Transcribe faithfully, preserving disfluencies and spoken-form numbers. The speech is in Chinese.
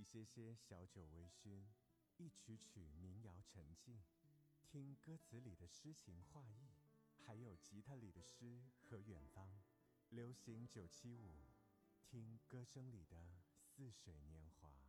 一些些小酒微醺，一曲曲民谣沉静，听歌词里的诗情画意，还有吉他里的诗和远方。流行九七五，听歌声里的似水年华。